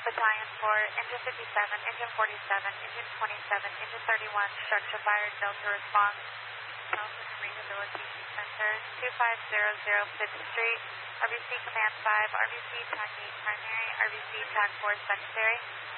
Battalion 4, Engine 57, Engine 47, Engine 27, Engine 31, structure fire, Delta response, Health and Rehabilitation Center, 2500 5th Street, RBC Command 5, RBC TAC 8 primary, RBC TAC 4 secondary.